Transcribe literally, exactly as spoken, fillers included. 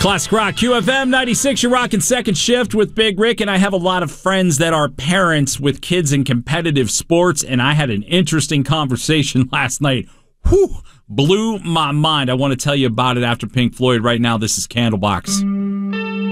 Classic Rock, Q F M ninety-six, you're rocking Second Shift with Big Rick, and I have a lot of friends that are parents with kids in competitive sports, and I had an interesting conversation last night. Whew, blew my mind. I want to tell you about it after Pink Floyd. Right now, this is Candlebox.